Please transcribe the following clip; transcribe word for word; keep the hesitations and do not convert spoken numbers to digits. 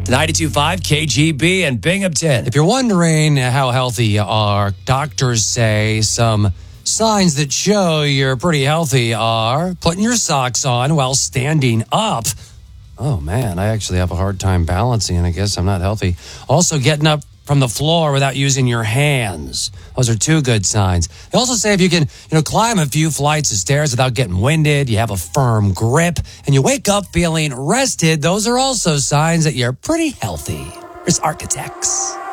ninety-two point five K G B and Binghamton. If you're wondering how healthy you are, doctors say some signs that show you're pretty healthy are putting your socks on while standing up. Oh, man, I actually have a hard time balancing, and I guess I'm not healthy. Also, getting up from the floor without using your hands. Those are two good signs. They also say if you can, you know, climb a few flights of stairs without getting winded, you have a firm grip, and you wake up feeling rested, those are also signs that you're pretty healthy. There's Architects.